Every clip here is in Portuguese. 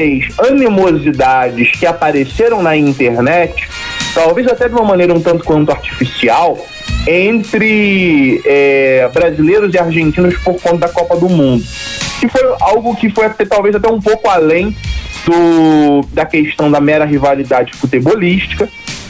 das animosidades que apareceram na internet, talvez até de uma maneira um tanto quanto artificial, entre brasileiros e argentinos por conta da Copa do Mundo. Que foi algo que foi talvez até um pouco além da questão da mera rivalidade futebolística.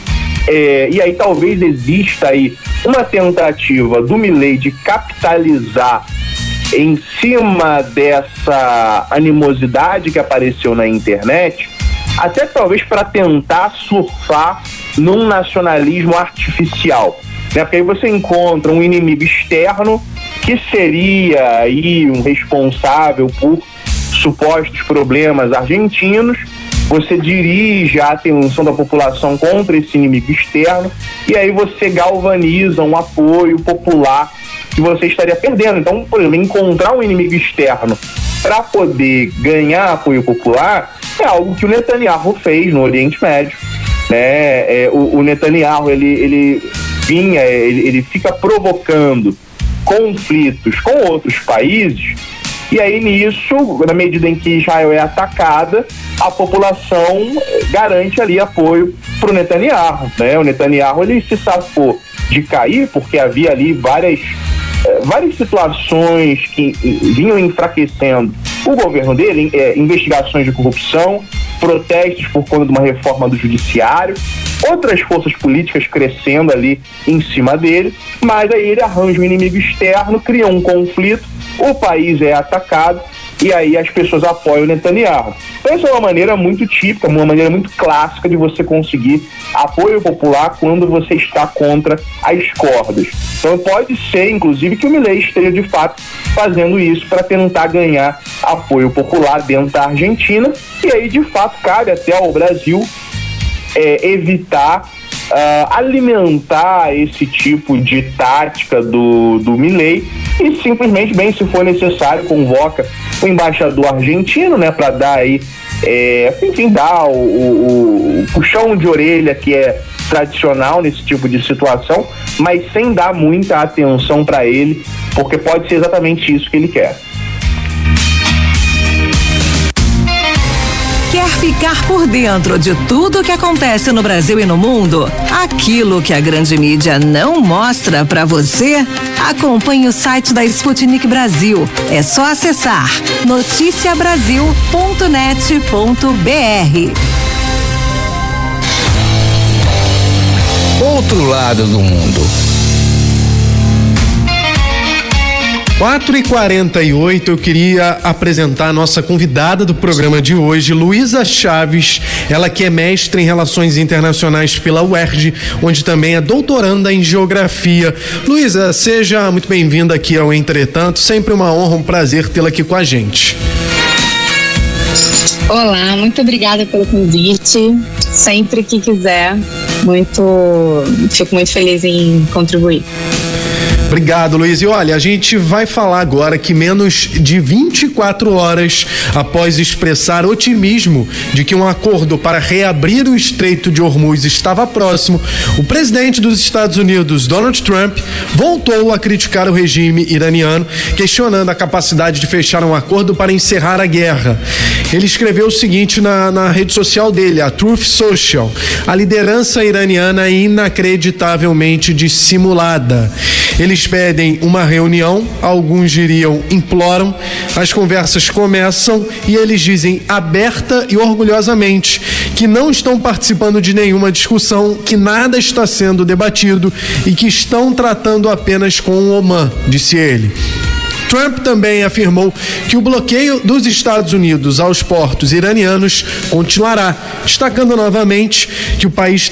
E aí talvez exista aí uma tentativa do Milei de capitalizar em cima dessa animosidade que apareceu na internet, até talvez para tentar surfar num nacionalismo artificial, né? Porque aí você encontra um inimigo externo que seria aí um responsável por supostos problemas argentinos. Você dirige a atenção da população contra esse inimigo externo e aí você galvaniza um apoio popular que você estaria perdendo. Então, por exemplo, encontrar um inimigo externo para poder ganhar apoio popular é algo que o Netanyahu fez no Oriente Médio, né? O Netanyahu, ele fica provocando conflitos com outros países, e aí nisso, na medida em que Israel é atacada, a população garante ali apoio para o Netanyahu, né? O Netanyahu, ele se safou de cair porque havia ali várias situações que vinham enfraquecendo o governo dele, investigações de corrupção, protestos por conta de uma reforma do judiciário, outras forças políticas crescendo ali em cima dele, mas aí ele arranja um inimigo externo, cria um conflito, o país é atacado e aí as pessoas apoiam o Netanyahu. Então essa é uma maneira muito típica, uma maneira muito clássica de você conseguir apoio popular quando você está contra as cordas. Então pode ser, inclusive, que o Milei esteja de fato fazendo isso para tentar ganhar apoio popular dentro da Argentina, e aí de fato cabe até ao Brasil evitar alimentar esse tipo de tática do Milei e simplesmente, bem, se for necessário, convoca o embaixador argentino, né, para dar aí, dar o puxão de orelha que é tradicional nesse tipo de situação, mas sem dar muita atenção para ele, porque pode ser exatamente isso que ele quer. Quer ficar por dentro de tudo que acontece no Brasil e no mundo? Aquilo que a grande mídia não mostra pra você? Acompanhe o site da Sputnik Brasil. É só acessar noticiabrasil.net.br. Outro lado do mundo. 4h48, eu queria apresentar a nossa convidada do programa de hoje, Luísa Chaves, ela que é mestre em Relações Internacionais pela UERJ, onde também é doutoranda em Geografia. Luísa, seja muito bem-vinda aqui ao Entretanto, sempre uma honra, um prazer tê-la aqui com a gente. Olá, muito obrigada pelo convite, sempre que quiser, fico muito feliz em contribuir. Obrigado, Luiz. E olha, a gente vai falar agora que menos de 24 horas após expressar otimismo de que um acordo para reabrir o Estreito de Hormuz estava próximo, o presidente dos Estados Unidos, Donald Trump, voltou a criticar o regime iraniano, questionando a capacidade de fechar um acordo para encerrar a guerra. Ele escreveu o seguinte na rede social dele, a Truth Social: a liderança iraniana é inacreditavelmente dissimulada. Eles pedem uma reunião, alguns diriam imploram, as conversas começam e eles dizem aberta e orgulhosamente que não estão participando de nenhuma discussão, que nada está sendo debatido e que estão tratando apenas com o Oman, disse ele. Trump também afirmou que o bloqueio dos Estados Unidos aos portos iranianos continuará, destacando novamente que o país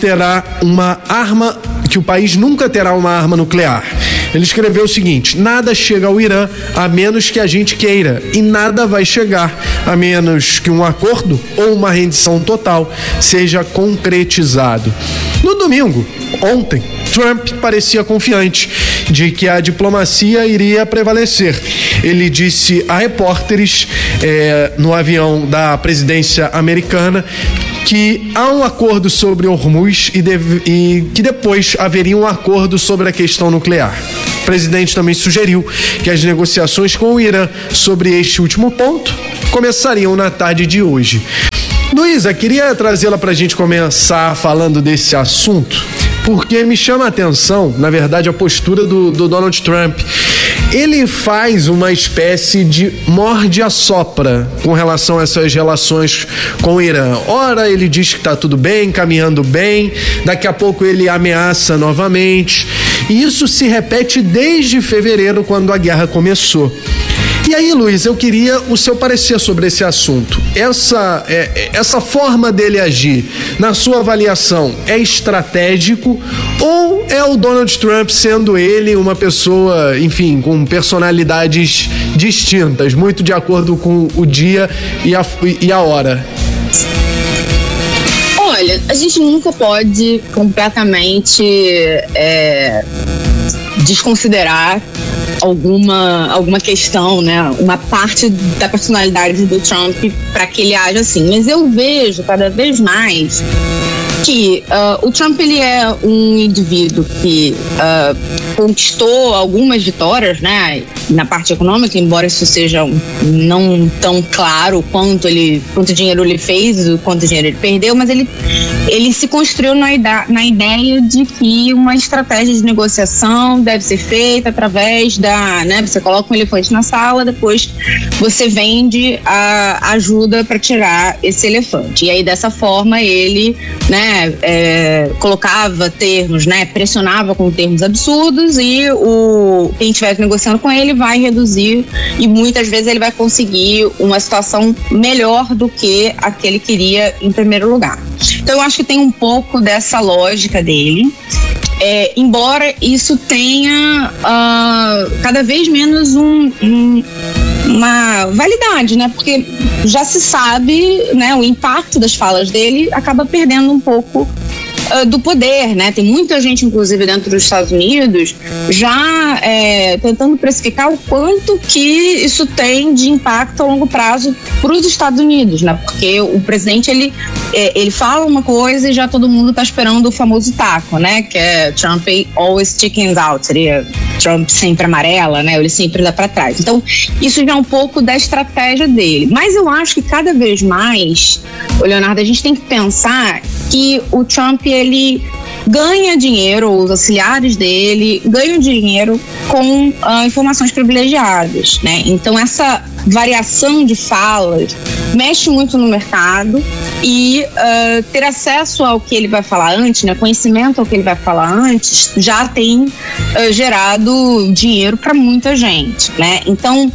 nunca terá uma arma nuclear. Ele escreveu o seguinte: nada chega ao Irã a menos que a gente queira, e nada vai chegar a menos que um acordo ou uma rendição total seja concretizado. No domingo, ontem, Trump parecia confiante de que a diplomacia iria prevalecer. Ele disse a repórteres no avião da presidência americana que há um acordo sobre Hormuz e que depois haveria um acordo sobre a questão nuclear. O presidente também sugeriu que as negociações com o Irã sobre este último ponto começariam na tarde de hoje. Luísa, queria trazê-la para a gente começar falando desse assunto, porque me chama a atenção, na verdade, a postura do Donald Trump. Ele faz uma espécie de morde-a-sopra com relação a essas relações com o Irã. Ora, ele diz que está tudo bem, caminhando bem, daqui a pouco ele ameaça novamente. E isso se repete desde fevereiro, quando a guerra começou. E aí, Luiz, eu queria o seu parecer sobre esse assunto. Essa forma dele agir, na sua avaliação, é estratégico ou é o Donald Trump sendo ele uma pessoa, enfim, com personalidades distintas, muito de acordo com o dia e a hora? Olha, a gente nunca pode completamente desconsiderar alguma questão, né? Uma parte da personalidade do Trump para que ele age assim. Mas eu vejo cada vez mais que o Trump, ele é um indivíduo que conquistou algumas vitórias, né, na parte econômica, embora isso seja não tão claro quanto dinheiro ele fez, quanto dinheiro ele perdeu, mas ele se construiu na ideia de que uma estratégia de negociação deve ser feita através né, você coloca um elefante na sala, depois você vende a ajuda para tirar esse elefante. E aí, dessa forma, ele, né, colocava termos, né, pressionava com termos absurdos, e quem estivesse negociando com ele vai reduzir, e muitas vezes ele vai conseguir uma situação melhor do que a que ele queria em primeiro lugar. Então eu acho que tem um pouco dessa lógica dele, embora isso tenha cada vez menos uma validade, né? Porque já se sabe, né, o impacto das falas dele acaba perdendo um pouco do poder, né? Tem muita gente, inclusive dentro dos Estados Unidos, já tentando precificar o quanto que isso tem de impacto a longo prazo para os Estados Unidos, né? Porque o presidente, ele fala uma coisa e já todo mundo está esperando o famoso taco, né? Que é Trump always chickens out, seria Trump sempre amarela, né? Ele sempre dá para trás. Então, isso já é um pouco da estratégia dele. Mas eu acho que cada vez mais, Leonardo, a gente tem que pensar que o Trump, ele ganha dinheiro, os auxiliares dele ganham dinheiro com informações privilegiadas, né? Então essa variação de falas mexe muito no mercado, e ter acesso ao que ele vai falar antes, né, conhecimento ao que ele vai falar antes, já tem gerado dinheiro para muita gente, né? Então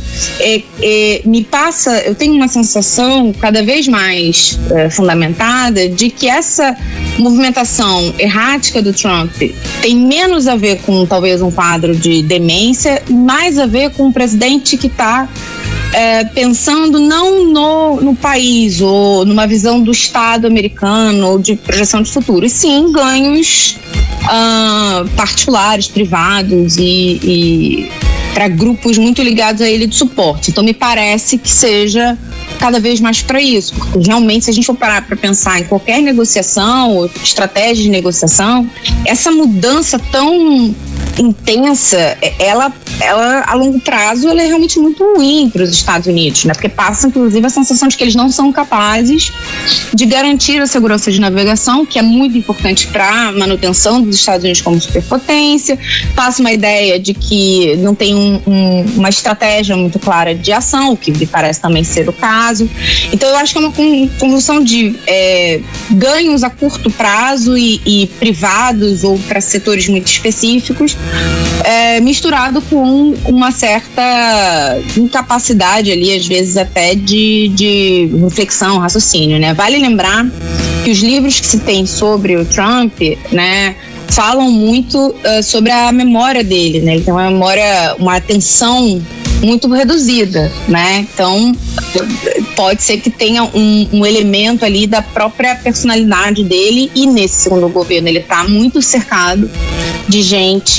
eu tenho uma sensação cada vez mais fundamentada de que essa movimentação errática do Trump tem menos a ver com talvez um quadro de demência, mais a ver com um presidente que está pensando não no país ou numa visão do Estado americano ou de projeção de futuro, e sim ganhos particulares, privados e para grupos muito ligados a ele de suporte. Então me parece que seja cada vez mais para isso, porque realmente, se a gente for parar para pensar em qualquer negociação ou estratégia de negociação, essa mudança tão intensa, ela a longo prazo, ela é realmente muito ruim para os Estados Unidos, né? Porque passa, inclusive, a sensação de que eles não são capazes de garantir a segurança de navegação, que é muito importante para a manutenção dos Estados Unidos como superpotência. Passa uma ideia de que não tem uma estratégia muito clara de ação, o que me parece também ser o caso. Então eu acho que é uma conjunção de ganhos a curto prazo e privados ou para setores muito específicos, misturado com uma certa incapacidade ali, às vezes até de reflexão, raciocínio, né? Vale lembrar que os livros que se tem sobre o Trump, né, falam muito sobre a memória dele, né? Ele tem uma atenção muito reduzida, né? Então pode ser que tenha um elemento ali da própria personalidade dele, e nesse segundo governo ele está muito cercado de gente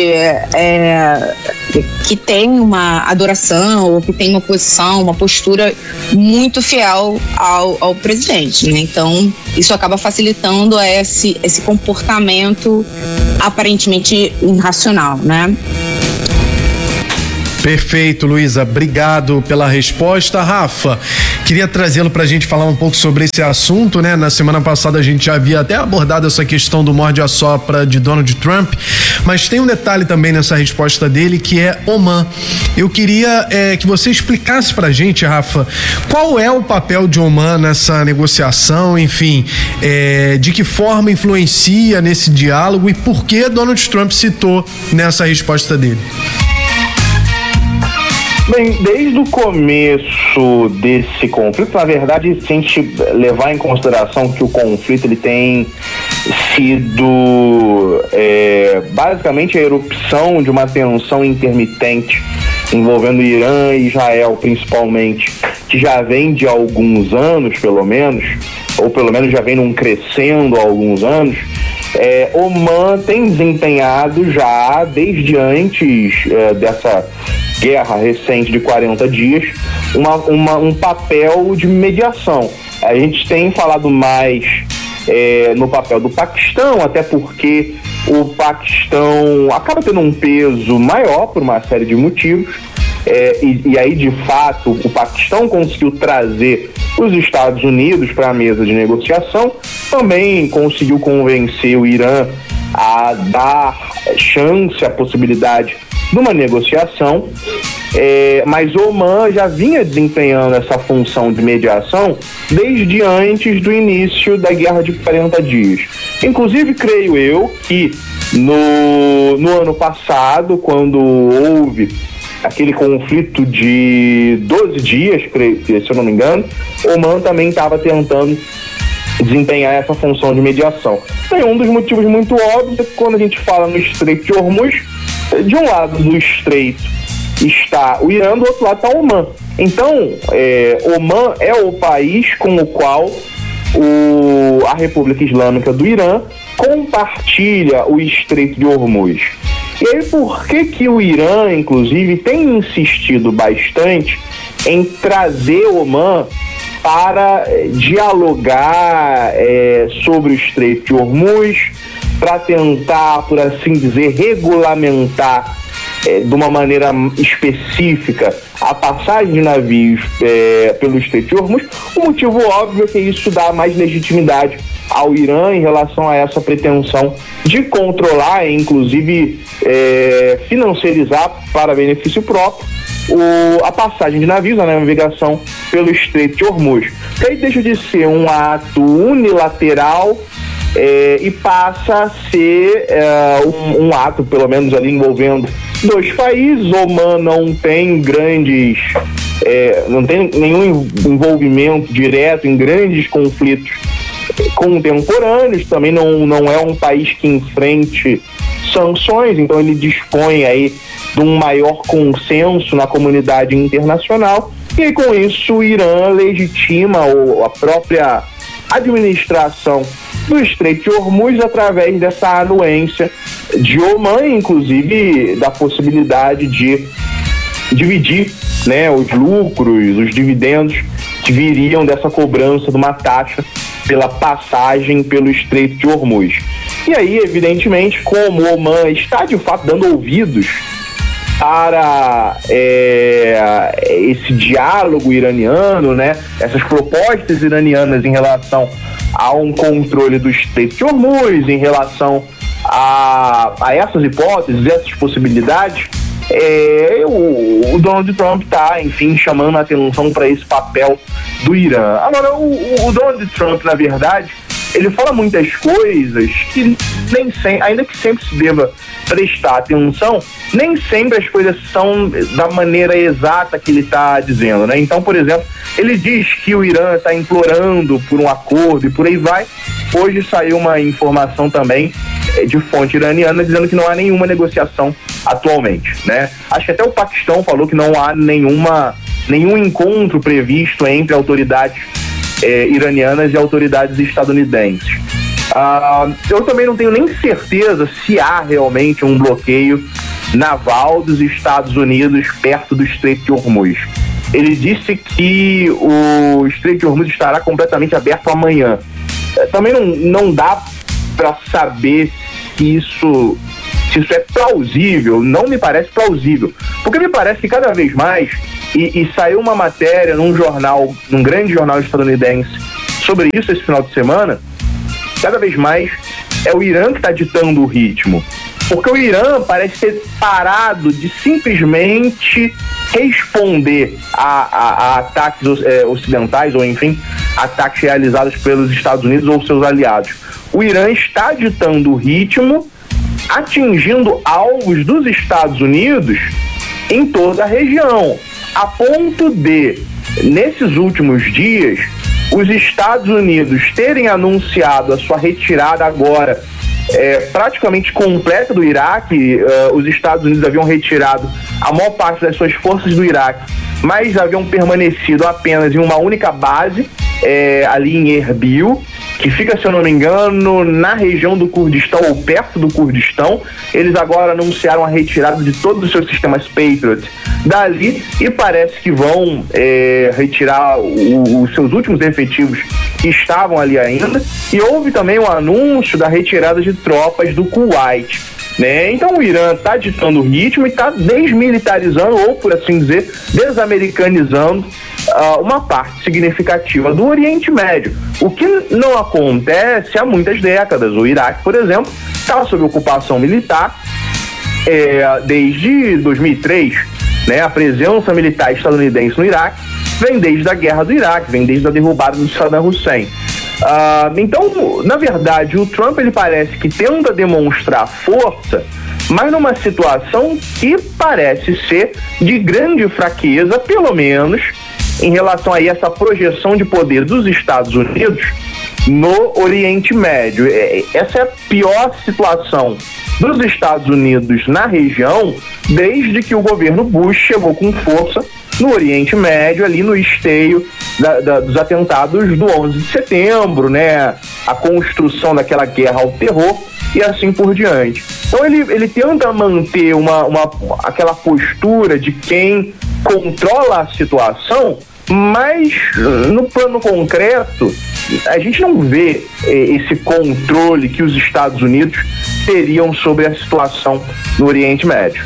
que tem uma adoração ou que tem uma posição, uma postura muito fiel ao presidente, né? Então isso acaba facilitando esse comportamento aparentemente irracional, né? Perfeito, Luísa. Obrigado pela resposta. Rafa, queria trazê-lo para a gente falar um pouco sobre esse assunto, né? Na semana passada a gente já havia até abordado essa questão do morde-a-sopra de Donald Trump, mas tem um detalhe também nessa resposta dele, que é Omã. Eu queria que você explicasse para a gente, Rafa, qual é o papel de Omã nessa negociação, enfim, de que forma influencia nesse diálogo e por que Donald Trump citou nessa resposta dele. Bem, desde o começo desse conflito, na verdade, se a gente levar em consideração que o conflito ele tem sido basicamente a erupção de uma tensão intermitente envolvendo Irã e Israel, principalmente, que já vem de alguns anos, pelo menos, ou pelo menos já vem num crescendo há alguns anos. Omã tem desempenhado já, desde antes dessa guerra recente de 40 dias, um papel de mediação. A gente tem falado mais no papel do Paquistão, até porque o Paquistão acaba tendo um peso maior por uma série de motivos, e aí, de fato, o Paquistão conseguiu trazer os Estados Unidos para a mesa de negociação, também conseguiu convencer o Irã a dar chance, a possibilidade de uma negociação, mas Omã já vinha desempenhando essa função de mediação desde antes do início da Guerra de 40 dias. Inclusive, creio eu que no ano passado, quando houve aquele conflito de 12 dias, se eu não me engano, Omã também estava tentando desempenhar essa função de mediação. E um dos motivos muito óbvios é que quando a gente fala no Estreito de Hormuz, de um lado do estreito está o Irã, do outro lado está Omã. Então, Omã é o país com o qual a República Islâmica do Irã compartilha o Estreito de Hormuz. E aí, por que o Irã, inclusive, tem insistido bastante em trazer Omã para dialogar sobre o Estreito de Hormuz, para tentar, por assim dizer, regulamentar de uma maneira específica a passagem de navios pelo Estreito de Hormuz? O motivo óbvio é que isso dá mais legitimidade ao Irã em relação a essa pretensão de controlar e, inclusive, financiarizar para benefício próprio a passagem de navios, a navegação pelo Estreito de Hormuz. Que aí deixa de ser um ato unilateral e passa a ser um ato, pelo menos ali, envolvendo dois países. Omã não tem não tem nenhum envolvimento direto em grandes conflitos contemporâneos, também não é um país que enfrente sanções, então ele dispõe aí de um maior consenso na comunidade internacional, e aí, com isso o Irã legitima a própria administração do Estreito de Hormuz através dessa anuência de Omã, inclusive da possibilidade de dividir, né, os lucros, os dividendos que viriam dessa cobrança de uma taxa pela passagem pelo Estreito de Hormuz. E aí, evidentemente, como Omã está de fato dando ouvidos para esse diálogo iraniano, né, essas propostas iranianas em relação a um controle do Estreito de Hormuz, em relação a essas hipóteses, essas possibilidades, o Donald Trump está, enfim, chamando a atenção para esse papel do Irã. Agora, o Donald Trump, na verdade, ele fala muitas coisas que nem sempre, ainda que sempre se deva prestar atenção, nem sempre as coisas são da maneira exata que ele está dizendo, né? Então, por exemplo, ele diz que o Irã está implorando por um acordo e por aí vai. Hoje saiu uma informação também de fonte iraniana dizendo que não há nenhuma negociação atualmente, né? Acho que até o Paquistão falou que não há nenhum encontro previsto entre autoridades iranianas e autoridades estadunidenses. Eu também não tenho nem certeza se há realmente um bloqueio naval dos Estados Unidos perto do Estreito de Hormuz. Ele disse que o Estreito de Hormuz estará completamente aberto amanhã. Também não dá para saber se isso é plausível, não me parece plausível, Porque me parece que cada vez mais, e saiu uma matéria num grande jornal estadunidense sobre isso esse final de semana, cada vez mais é o Irã que está ditando o ritmo. Porque o Irã parece ter parado de simplesmente responder a ataques ocidentais, ou enfim, ataques realizados pelos Estados Unidos ou seus aliados. O Irã está ditando o ritmo, atingindo alvos dos Estados Unidos em toda a região, a ponto de, nesses últimos dias, os Estados Unidos terem anunciado a sua retirada agora praticamente completa do Iraque. Os Estados Unidos haviam retirado a maior parte das suas forças do Iraque, mas haviam permanecido apenas em uma única base, ali em Erbil, que fica, se eu não me engano, na região do Kurdistão ou perto do Kurdistão. Eles agora anunciaram a retirada de todos os seus sistemas Patriot dali e parece que vão retirar os seus últimos efetivos que estavam ali ainda. E houve também um anúncio da retirada de tropas do Kuwait, né? Então o Irã está ditando o ritmo e está desmilitarizando, ou por assim dizer, desamericanizando uma parte significativa do Oriente Médio, o que não acontece há muitas décadas. O Iraque, por exemplo, estava sob ocupação militar desde 2003, né? A presença militar estadunidense no Iraque vem desde a guerra do Iraque, vem desde a derrubada do Saddam Hussein. Então, na verdade, o Trump, ele parece que tenta demonstrar força, mas numa situação que parece ser de grande fraqueza, pelo menos em relação a essa projeção de poder dos Estados Unidos no Oriente Médio. Essa é a pior situação dos Estados Unidos na região desde que o governo Bush chegou com força no Oriente Médio, ali no esteio dos atentados do 11 de setembro, né? A construção daquela guerra ao terror e assim por diante. Então ele tenta manter aquela postura de quem controla a situação, mas no plano concreto a gente não vê esse controle que os Estados Unidos teriam sobre a situação no Oriente Médio.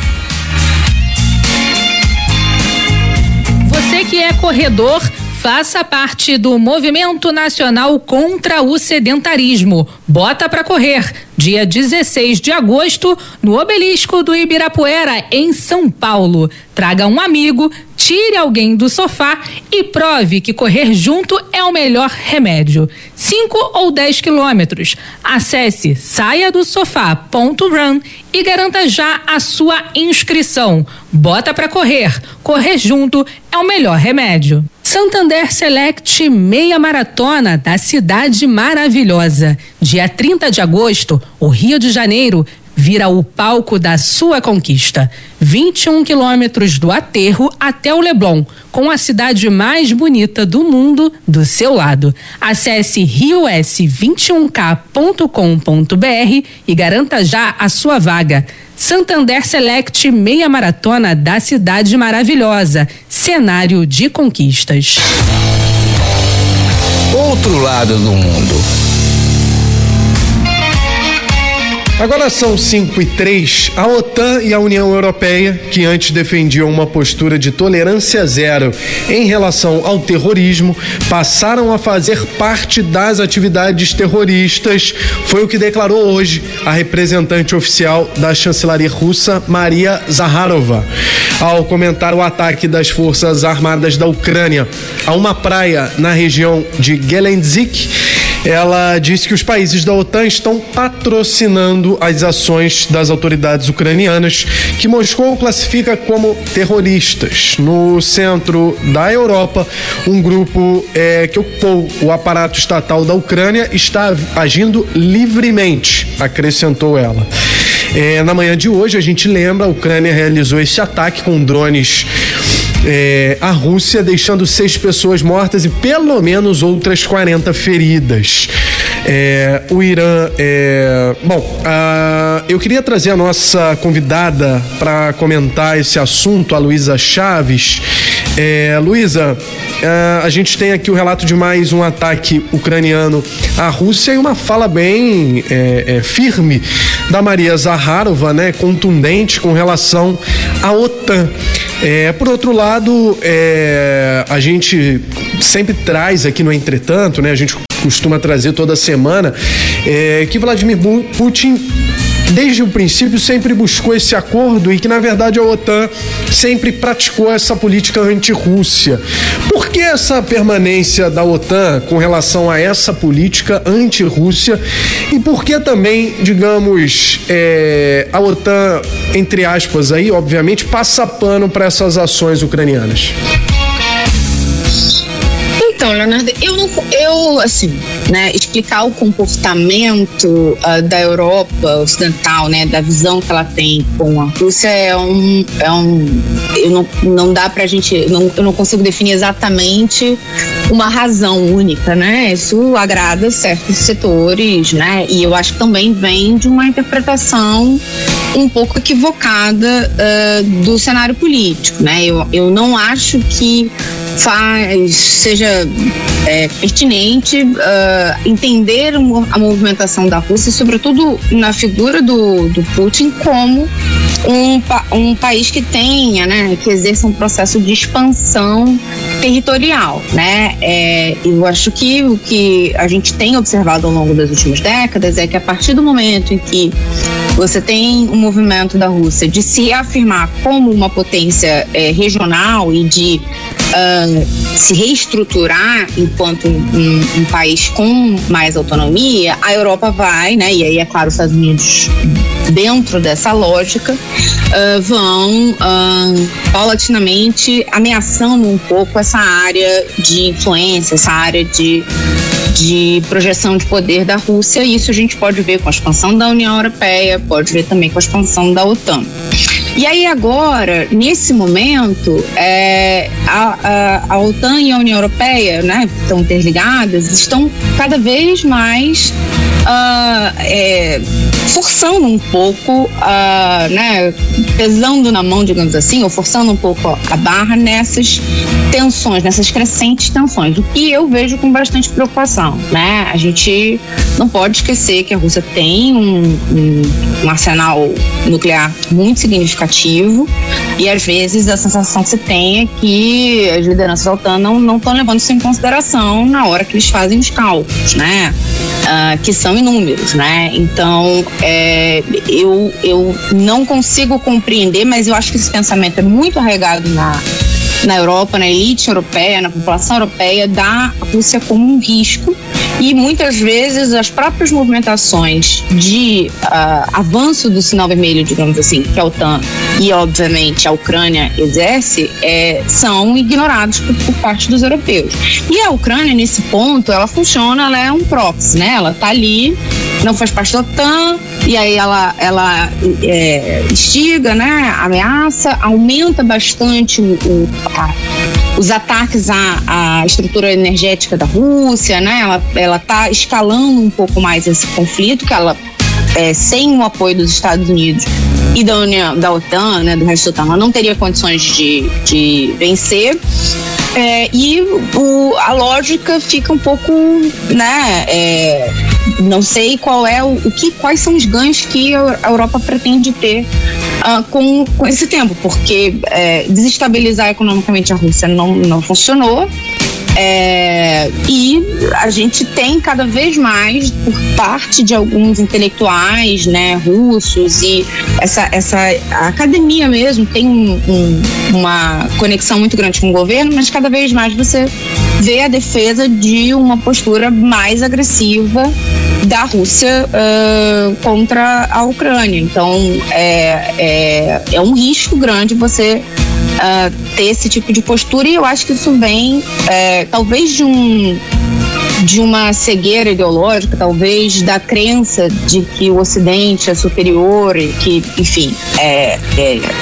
Você que é corredor, faça parte do Movimento Nacional contra o Sedentarismo. Bota pra correr, dia 16 de agosto, no Obelisco do Ibirapuera, em São Paulo. Traga um amigo, tire alguém do sofá e prove que correr junto é o melhor remédio. 5 ou 10 quilômetros. Acesse saiadosofá.run e garanta já a sua inscrição. Bota pra correr. Correr junto é o melhor remédio. Santander Select Meia Maratona da Cidade Maravilhosa. Dia 30 de agosto, o Rio de Janeiro vira o palco da sua conquista. 21 quilômetros do aterro até o Leblon, com a cidade mais bonita do mundo do seu lado. Acesse rios21k.com.br e garanta já a sua vaga. Santander Select Meia Maratona da Cidade Maravilhosa, cenário de conquistas. Outro lado do mundo. Agora são 5:03. A OTAN e a União Europeia, que antes defendiam uma postura de tolerância zero em relação ao terrorismo, passaram a fazer parte das atividades terroristas. Foi o que declarou hoje a representante oficial da chancelaria russa, Maria Zakharova, ao comentar o ataque das forças armadas da Ucrânia a uma praia na região de Gelendzhik. Ela disse que os países da OTAN estão patrocinando as ações das autoridades ucranianas, que Moscou classifica como terroristas. No centro da Europa, um grupo que ocupou o aparato estatal da Ucrânia está agindo livremente, acrescentou ela. Na manhã de hoje, a gente lembra, a Ucrânia realizou esse ataque com drones à Rússia, deixando 6 pessoas mortas e pelo menos outras 40 feridas. O Irã... eu queria trazer a nossa convidada para comentar esse assunto, a Luísa Chaves. Luísa, a gente tem aqui o relato de mais um ataque ucraniano à Rússia e uma fala bem firme da Maria Zakharova, né, contundente com relação à OTAN. Por outro lado, a gente sempre traz aqui no Entretanto, né, a gente costuma trazer toda semana, que Vladimir Putin, desde o princípio, sempre buscou esse acordo e que, na verdade, a OTAN sempre praticou essa política anti-Rússia. Por que essa permanência da OTAN com relação a essa política anti-Rússia e por que também, digamos, a OTAN, entre aspas, aí, obviamente, passa pano para essas ações ucranianas? Então, Leonardo, explicar o comportamento da Europa Ocidental, né, da visão que ela tem com a Rússia não dá pra gente, eu não consigo definir exatamente uma razão única, né? Isso agrada certos setores, né? E eu acho que também vem de uma interpretação um pouco equivocada do cenário político, né? Eu não acho que seja pertinente entender a movimentação da Rússia, sobretudo na figura do Putin, como um país que tenha, né, que exerça um processo de expansão territorial, né? Eu acho que o que a gente tem observado ao longo das últimas décadas é que a partir do momento em que você tem um movimento da Rússia de se afirmar como uma potência regional e de se reestruturar enquanto um país com mais autonomia, a Europa vai, né, e aí é claro os Estados Unidos dentro dessa lógica vão paulatinamente ameaçando um pouco essa área de influência, essa área de projeção de poder da Rússia, e isso a gente pode ver com a expansão da União Europeia, pode ver também com a expansão da OTAN. E aí agora, nesse momento, a OTAN e a União Europeia, né, estão interligadas, estão cada vez mais forçando um pouco, né, pesando na mão, digamos assim, ou forçando um pouco a barra nessas tensões, nessas crescentes tensões, o que eu vejo com bastante preocupação, né? A gente não pode esquecer que a Rússia tem um arsenal nuclear muito significativo e às vezes a sensação que se tem é que as lideranças da OTAN não estão levando isso em consideração na hora que eles fazem os cálculos, né? Que são inúmeros, né? Então, eu não consigo compreender, mas eu acho que esse pensamento é muito arraigado na Europa, na elite europeia, na população europeia, da Rússia como um risco, e muitas vezes as próprias movimentações de avanço do sinal vermelho, digamos assim, que a OTAN e obviamente a Ucrânia exerce, são ignorados por parte dos europeus. E a Ucrânia, nesse ponto, ela funciona, ela é um proxy, né? Ela tá ali, não faz parte da OTAN, e aí ela instiga, né? Ameaça, aumenta bastante os ataques à estrutura energética da Rússia, né? Ela está escalando um pouco mais esse conflito, que ela, sem o apoio dos Estados Unidos e da OTAN, né, do resto da OTAN, ela não teria condições de vencer. E a lógica fica um pouco, né? Não sei quais são os ganhos que a Europa pretende ter com esse tempo, porque desestabilizar economicamente a Rússia não funcionou. E a gente tem cada vez mais, por parte de alguns intelectuais, né, russos, e a academia mesmo tem uma conexão muito grande com o governo, mas cada vez mais você vê a defesa de uma postura mais agressiva da Rússia contra a Ucrânia. Então é um risco grande você ter esse tipo de postura, e eu acho que isso vem talvez de uma cegueira ideológica, talvez da crença de que o Ocidente é superior e que, enfim,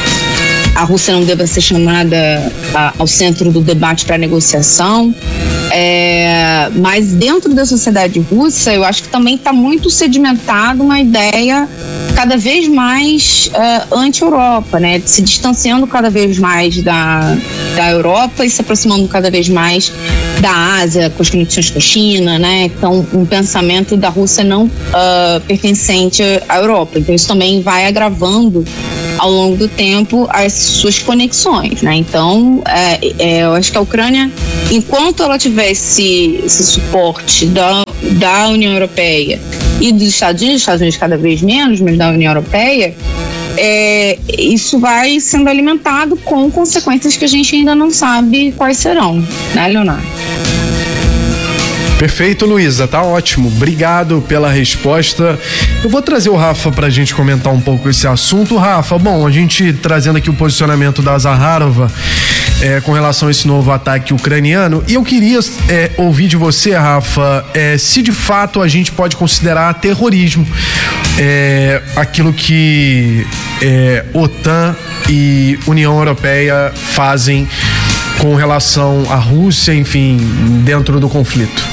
a Rússia não deva ser chamada ao centro do debate para negociação. Mas dentro da sociedade russa, eu acho que também está muito sedimentada uma ideia cada vez mais anti-Europa, né? Se distanciando cada vez mais da Europa e se aproximando cada vez mais da Ásia, com as conexões com a China, né? Então, um pensamento da Rússia não pertencente à Europa. Então, isso também vai agravando ao longo do tempo as suas conexões, né? Então, eu acho que a Ucrânia, enquanto ela tivesse esse suporte da União Europeia e dos Estados Unidos cada vez menos, mas da União Europeia, isso vai sendo alimentado com consequências que a gente ainda não sabe quais serão, né, Leonardo? Perfeito, Luísa, tá ótimo. Obrigado pela resposta. Eu vou trazer o Rafa pra gente comentar um pouco esse assunto. Rafa, bom, a gente trazendo aqui o posicionamento da Zaharova com relação a esse novo ataque ucraniano, e eu queria ouvir de você, Rafa, se de fato a gente pode considerar terrorismo aquilo que OTAN e União Europeia fazem com relação à Rússia, enfim, dentro do conflito.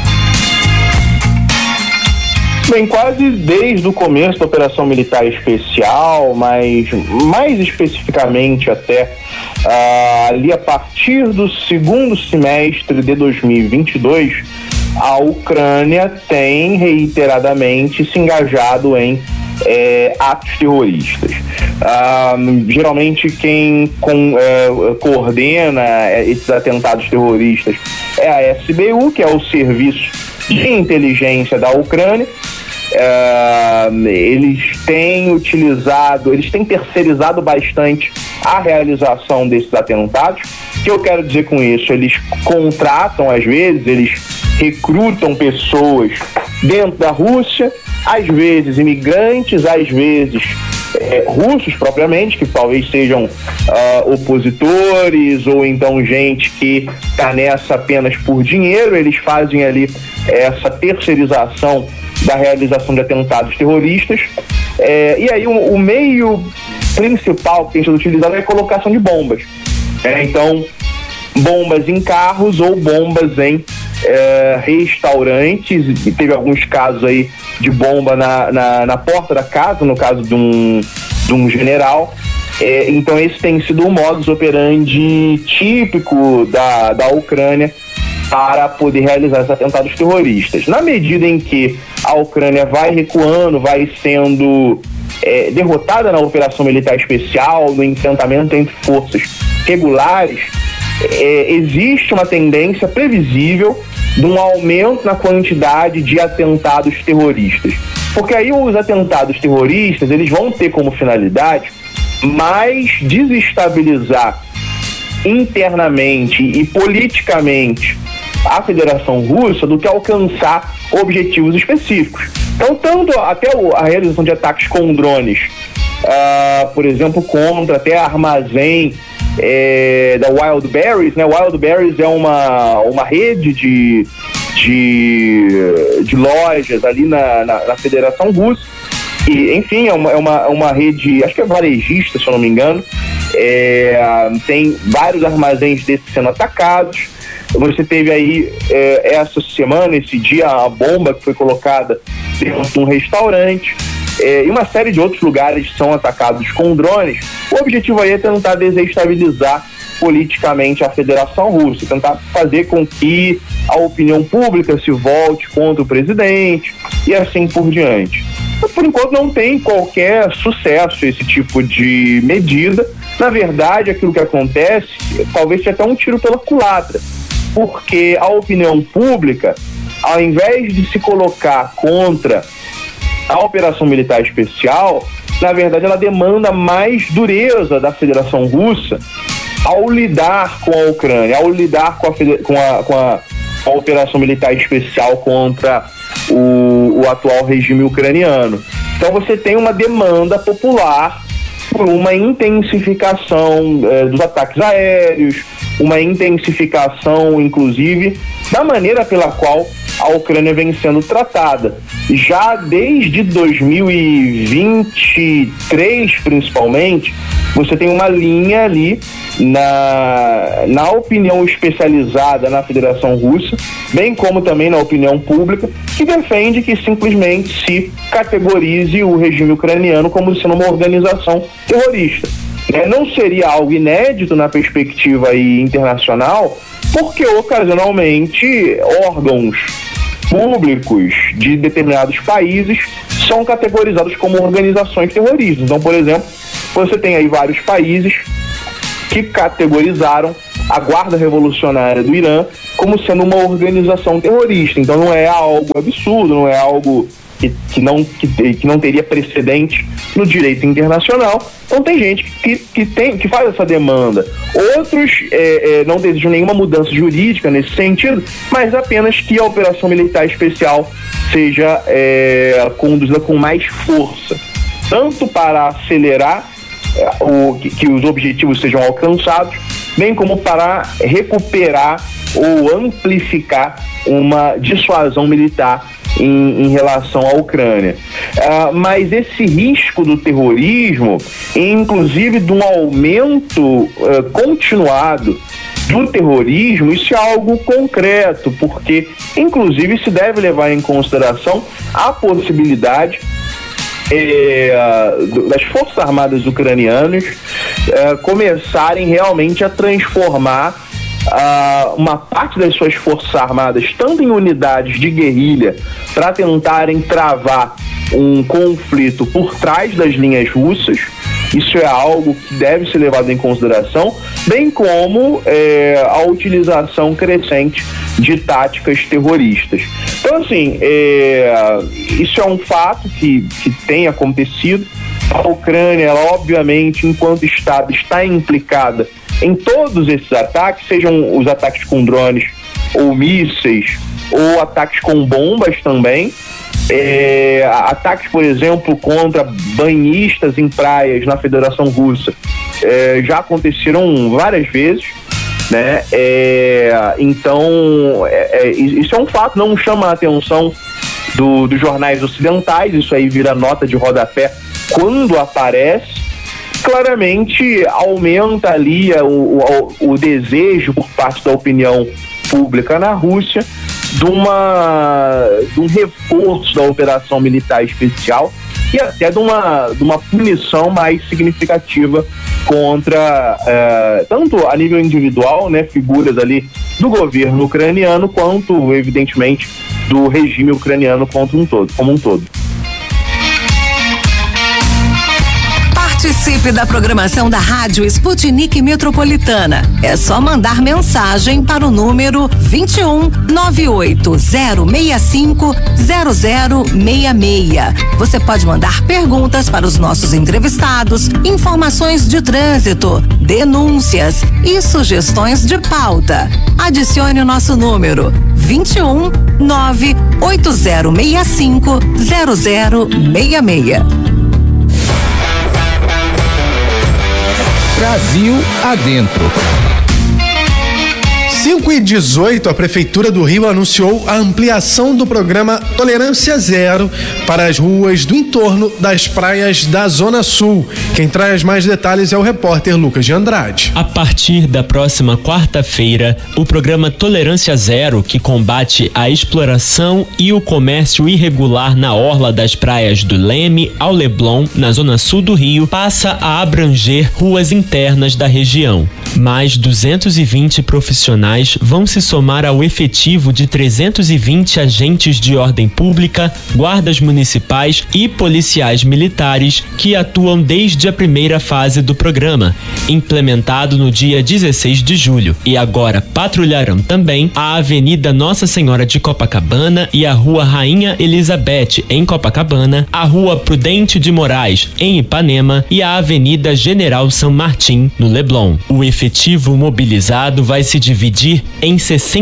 Bem, quase desde o começo da Operação Militar Especial, mas mais especificamente até ali a partir do segundo semestre de 2022, a Ucrânia tem reiteradamente se engajado em atos terroristas. Geralmente quem coordena esses atentados terroristas é a SBU, que é o Serviço de Inteligência da Ucrânia. Eles têm terceirizado bastante a realização desses atentados. O que eu quero dizer com isso? Eles contratam, às vezes, eles recrutam pessoas dentro da Rússia, às vezes imigrantes, às vezes russos propriamente, que talvez sejam opositores ou então gente que está nessa apenas por dinheiro. Eles fazem ali essa terceirização da realização de atentados terroristas, e aí o meio principal que tem sido utilizado é a colocação de bombas, então bombas em carros ou bombas em restaurantes, e teve alguns casos aí de bomba na porta da casa, no caso de um general. Então esse tem sido o modus operandi típico da Ucrânia para poder realizar esses atentados terroristas. Na medida em que a Ucrânia vai recuando, vai sendo derrotada na Operação Militar Especial, no enfrentamento entre forças regulares, existe uma tendência previsível de um aumento na quantidade de atentados terroristas. Porque aí os atentados terroristas, eles vão ter como finalidade mais desestabilizar internamente e politicamente a Federação Russa do que alcançar objetivos específicos. Então, tanto até a realização de ataques com drones, por exemplo, contra até armazém da Wildberries, né? Wildberries é uma rede de lojas ali na Federação Russa, e, enfim, é uma rede, acho que é varejista, se eu não me engano. Tem vários armazéns desses sendo atacados. Você teve aí essa semana, esse dia, a bomba que foi colocada dentro de um restaurante, e uma série de outros lugares são atacados com drones. O objetivo aí é tentar desestabilizar politicamente a Federação Russa, tentar fazer com que a opinião pública se volte contra o presidente e assim por diante. Mas, por enquanto, não tem qualquer sucesso esse tipo de medida. Na verdade, aquilo que acontece talvez seja até um tiro pela culatra, porque a opinião pública, ao invés de se colocar contra a Operação Militar Especial, na verdade ela demanda mais dureza da Federação Russa ao lidar com a Ucrânia, ao lidar com a Operação Militar Especial contra o atual regime ucraniano. Então você tem uma demanda popular por uma intensificação dos ataques aéreos, uma intensificação, inclusive, da maneira pela qual a Ucrânia vem sendo tratada. Já desde 2023, principalmente, você tem uma linha ali na opinião especializada na Federação Russa, bem como também na opinião pública, que defende que simplesmente se categorize o regime ucraniano como sendo uma organização terrorista. Não seria algo inédito na perspectiva aí internacional, porque ocasionalmente órgãos públicos de determinados países são categorizados como organizações terroristas. Então, por exemplo, você tem aí vários países que categorizaram a Guarda Revolucionária do Irã como sendo uma organização terrorista. Então não é algo absurdo, não é algo que não teria precedente no direito internacional. Então tem gente que faz essa demanda. Outros não desejam nenhuma mudança jurídica nesse sentido, mas apenas que a operação militar especial seja conduzida com mais força, tanto para acelerar que os objetivos sejam alcançados, bem como para recuperar ou amplificar uma dissuasão militar em relação à Ucrânia. Mas esse risco do terrorismo, inclusive de um aumento continuado do terrorismo, isso é algo concreto, porque inclusive se deve levar em consideração a possibilidade das Forças Armadas ucranianas começarem realmente a transformar uma parte das suas Forças Armadas tanto em unidades de guerrilha para tentarem travar um conflito por trás das linhas russas. Isso é algo que deve ser levado em consideração, bem como a utilização crescente de táticas terroristas. Então, assim, isso é um fato que tem acontecido. A Ucrânia, ela, obviamente, enquanto Estado, está implicada em todos esses ataques, sejam os ataques com drones ou mísseis, ou ataques com bombas também. Ataques, por exemplo, contra banhistas em praias na Federação Russa já aconteceram várias vezes, né? Então, isso é um fato, não chama a atenção dos jornais ocidentais, isso aí vira nota de rodapé quando aparece. Claramente aumenta ali o desejo por parte da opinião pública na Rússia de um reforço da operação militar especial e até de uma punição mais significativa contra tanto a nível individual, né, figuras ali do governo ucraniano, quanto evidentemente do regime ucraniano como um todo. Participe da programação da Rádio Sputnik Metropolitana. É só mandar mensagem para o número 21 98065 0066. Você pode mandar perguntas para os nossos entrevistados, informações de trânsito, denúncias e sugestões de pauta. Adicione o nosso número 21 98065 0066. Brasil Adentro. 5h18, a Prefeitura do Rio anunciou a ampliação do programa Tolerância Zero para as ruas do entorno das praias da Zona Sul. Quem traz mais detalhes é o repórter Lucas de Andrade. A partir da próxima quarta-feira, o programa Tolerância Zero, que combate a exploração e o comércio irregular na orla das praias do Leme ao Leblon, na Zona Sul do Rio, passa a abranger ruas internas da região. Mais 220 profissionais vão se somar ao efetivo de 320 agentes de ordem pública, guardas municipais e policiais militares que atuam desde a primeira fase do programa, implementado no dia 16 de julho, e agora patrulharão também a Avenida Nossa Senhora de Copacabana e a Rua Rainha Elizabeth, em Copacabana, a Rua Prudente de Moraes, em Ipanema, e a Avenida General São Martim, no Leblon. O efetivo mobilizado vai se dividir dividir em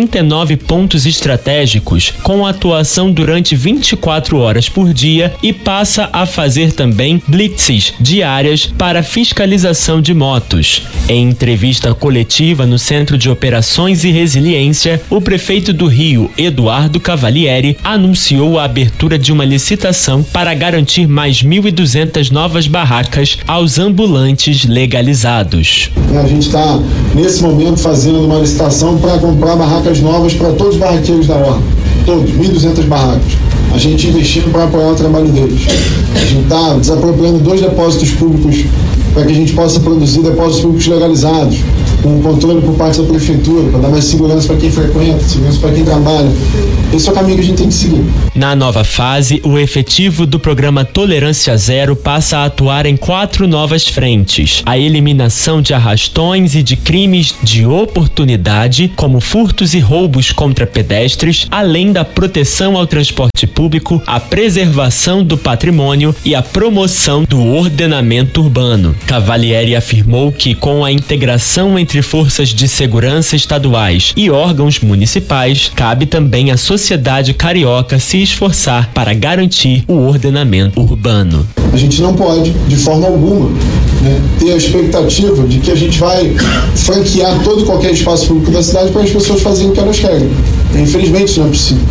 69 pontos estratégicos, com atuação durante 24 horas por dia, e passa a fazer também blitzes diárias para fiscalização de motos. Em entrevista coletiva no Centro de Operações e Resiliência, o prefeito do Rio, Eduardo Cavalieri, anunciou a abertura de uma licitação para garantir mais 1.200 novas barracas aos ambulantes legalizados. A gente está, nesse momento, fazendo uma licitação para comprar barracas novas para todos os barraqueiros da Orla. Todos, 1.200 barracas. A gente investindo para apoiar o trabalho deles. A gente está desapropriando 2 depósitos públicos para que a gente possa produzir depósitos públicos legalizados, com controle por parte da prefeitura, para dar mais segurança para quem frequenta, segurança para quem trabalha. Esse é o caminho que a gente tem que seguir. Na nova fase, o efetivo do programa Tolerância Zero passa a atuar em 4 novas frentes: a eliminação de arrastões e de crimes de oportunidade, como furtos e roubos contra pedestres, além da proteção ao transporte público, a preservação do patrimônio e a promoção do ordenamento urbano. Cavalieri afirmou que, com a integração entre forças de segurança estaduais e órgãos municipais, cabe também à sociedade carioca se esforçar para garantir o ordenamento urbano. A gente não pode, de forma alguma, ter a expectativa de que a gente vai franquear todo e qualquer espaço público da cidade para as pessoas fazerem o que elas querem. Infelizmente isso não é possível.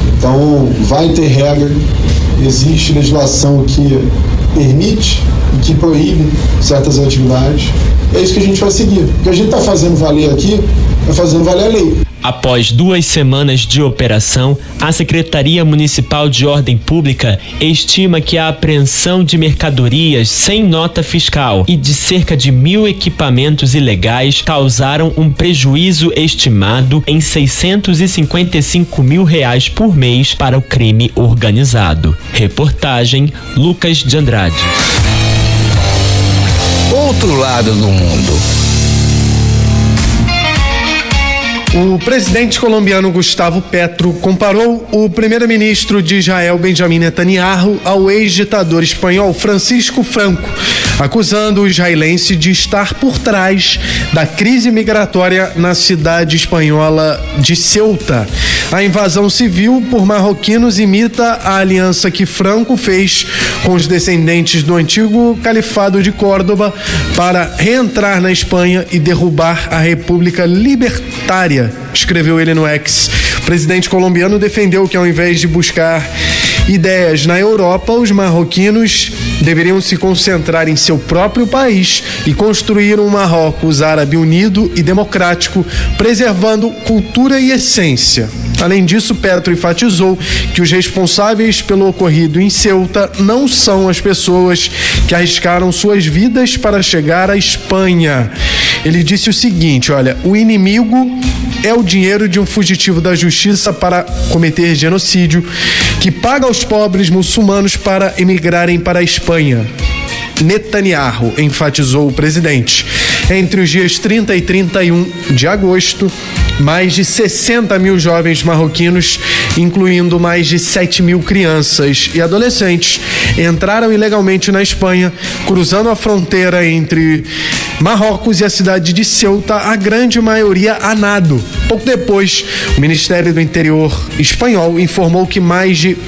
Então vai ter regra, existe legislação que permite e que proíbe certas atividades. É isso que a gente vai seguir. O que a gente está fazendo valer aqui é fazendo valer a lei. Após 2 semanas de operação, a Secretaria Municipal de Ordem Pública estima que a apreensão de mercadorias sem nota fiscal e de cerca de 1.000 equipamentos ilegais causaram um prejuízo estimado em R$655 mil por mês para o crime organizado. Reportagem Lucas de Andrade. Outro lado do mundo. O presidente colombiano Gustavo Petro comparou o primeiro-ministro de Israel, Benjamin Netanyahu, ao ex-ditador espanhol Francisco Franco, acusando o israelense de estar por trás da crise migratória na cidade espanhola de Ceuta. A invasão civil por marroquinos imita a aliança que Franco fez com os descendentes do antigo Califado de Córdoba para reentrar na Espanha e derrubar a República Libertária, escreveu ele no X. O presidente colombiano defendeu que, ao invés de buscar ideias na Europa, os marroquinos deveriam se concentrar em seu próprio país e construir um Marrocos árabe unido e democrático, preservando cultura e essência. Além disso, Petro enfatizou que os responsáveis pelo ocorrido em Ceuta não são as pessoas que arriscaram suas vidas para chegar à Espanha. Ele disse o seguinte: olha, o inimigo é o dinheiro de um fugitivo da justiça para cometer genocídio, que paga aos pobres muçulmanos para emigrarem para a Espanha. Netanyahu, enfatizou o presidente. Entre os dias 30 e 31 de agosto, mais de 60 mil jovens marroquinos, incluindo mais de 7 mil crianças e adolescentes, entraram ilegalmente na Espanha, cruzando a fronteira entre Marrocos e a cidade de Ceuta, a grande maioria a nado. Pouco depois, o Ministério do Interior espanhol informou que mais de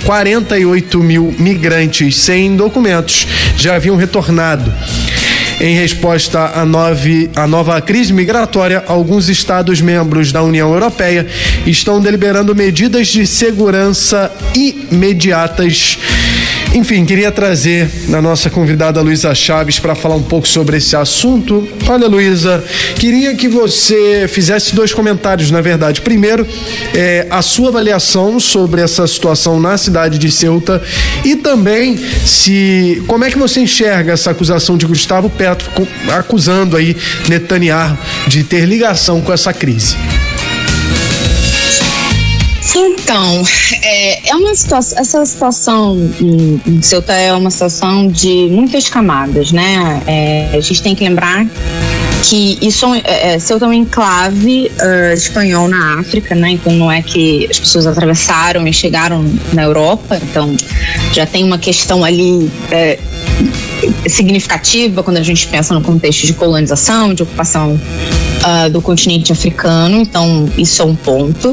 48 mil migrantes sem documentos já haviam retornado. Em resposta à nova crise migratória, alguns Estados-membros da União Europeia estão deliberando medidas de segurança imediatas. Enfim, queria trazer a nossa convidada Luísa Chaves para falar um pouco sobre esse assunto. Olha, Luísa, queria que você fizesse 2 comentários, na verdade. Primeiro, a sua avaliação sobre essa situação na cidade de Ceuta e também como é que você enxerga essa acusação de Gustavo Petro acusando aí Netanyahu de ter ligação com essa crise. Então, essa situação em Ceuta é uma situação de muitas camadas, né? A gente tem que lembrar que Ceuta é um enclave espanhol na África, né? Então não é que as pessoas atravessaram e chegaram na Europa, então já tem uma questão ali significativa quando a gente pensa no contexto de colonização, de ocupação do continente africano. Então isso é um ponto.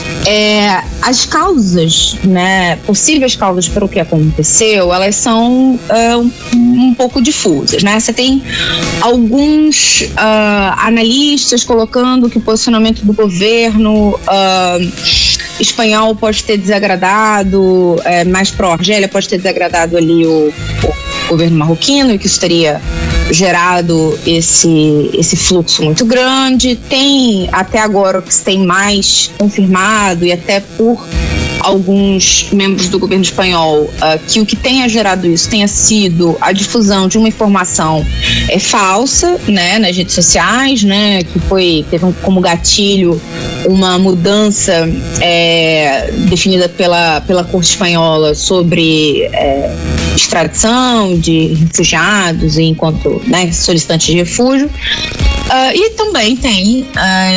As causas, né, possíveis causas para o que aconteceu, elas são um pouco difusas, né? Você tem alguns analistas colocando que o posicionamento do governo espanhol pode ter desagradado, mais pró-Argélia, pode ter desagradado ali o governo marroquino, e que isso teria gerado esse fluxo muito grande. Tem até agora o que se tem mais confirmado, e até por alguns membros do governo espanhol, que o que tenha gerado isso tenha sido a difusão de uma informação falsa, né, nas redes sociais, né, que teve como gatilho uma mudança definida pela Corte Espanhola sobre extradição de refugiados enquanto, né, solicitantes de refúgio. E também tem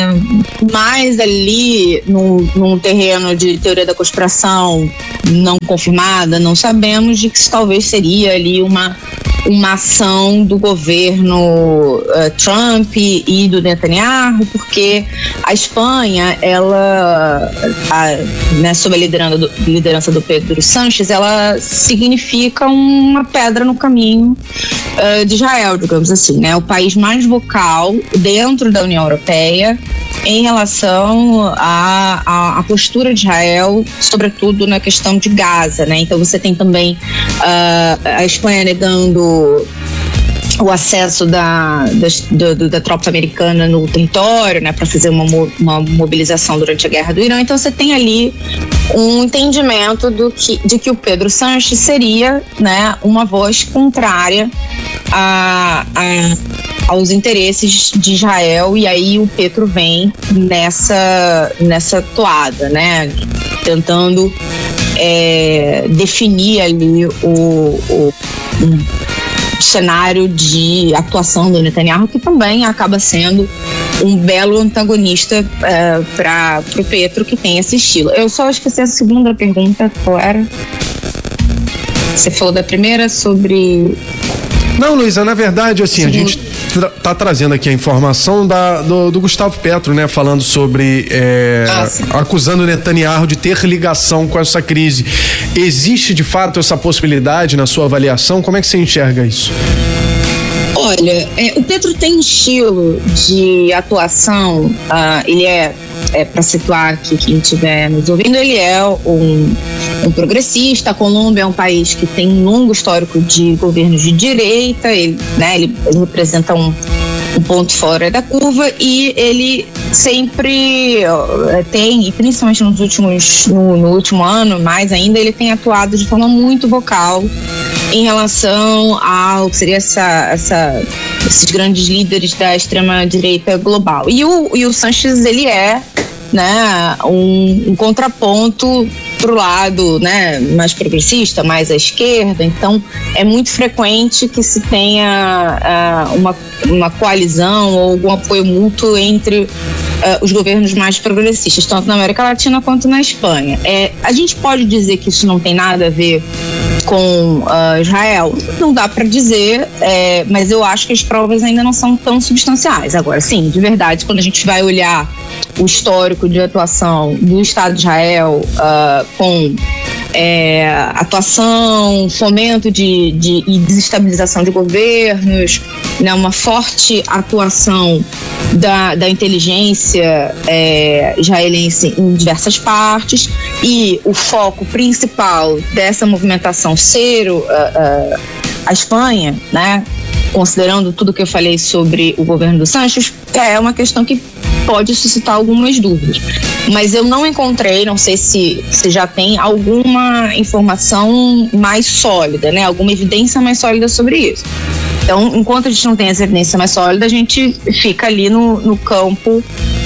mais ali num terreno de teoria da conspiração não confirmada, não sabemos, de que isso talvez seria ali uma ação do governo Trump e do Netanyahu, porque a Espanha, ela, né, sob a liderança do Pedro Sánchez, ela significa uma pedra no caminho de Israel, digamos assim, né? O país mais vocal dentro da União Europeia em relação à postura de Israel, sobretudo na questão de Gaza, né? Então você tem também a Espanha negando o acesso da tropa americana no território, né, para fazer uma mobilização durante a guerra do Irã. Então você tem ali um entendimento de que o Pedro Sánchez seria, né, uma voz contrária aos interesses de Israel, e aí o Petro vem nessa toada, né, tentando definir ali o cenário de atuação do Netanyahu, que também acaba sendo um belo antagonista para o Petro, que tem esse estilo. Eu só esqueci a segunda pergunta, qual era? Você falou da primeira sobre... Não, Luísa, na verdade, assim, a gente tá trazendo aqui a informação do Gustavo Petro, né, falando sobre acusando o Netanyahu de ter ligação com essa crise. Existe de fato essa possibilidade na sua avaliação? Como é que você enxerga isso? Olha, o Petro tem um estilo de atuação, ele para situar aqui quem estiver nos ouvindo, ele é um progressista. A Colômbia é um país que tem um longo histórico de governos de direita, ele representa um ponto fora da curva, e ele sempre tem, e principalmente no último ano, mais ainda, ele tem atuado de forma muito vocal em relação ao que seria esses grandes líderes da extrema-direita global. E o Sánchez, ele né, um contraponto pro lado, né, mais progressista, mais à esquerda. Então é muito frequente que se tenha uma coalizão ou algum apoio mútuo entre os governos mais progressistas, tanto na América Latina quanto na Espanha. A gente pode dizer que isso não tem nada a ver com Israel? Não dá para dizer, mas eu acho que as provas ainda não são tão substanciais. Agora, sim, de verdade, quando a gente vai olhar o histórico de atuação do Estado de Israel com atuação, fomento e desestabilização de governos, né, uma forte atuação da inteligência israelense em diversas partes, e o foco principal dessa movimentação ser a Espanha, né, considerando tudo que eu falei sobre o governo do Sánchez, é uma questão que pode suscitar algumas dúvidas. Mas eu não encontrei, não sei se já tem alguma informação mais sólida, né? Alguma evidência mais sólida sobre isso. Então, enquanto a gente não tem essa evidência mais sólida, a gente fica ali no campo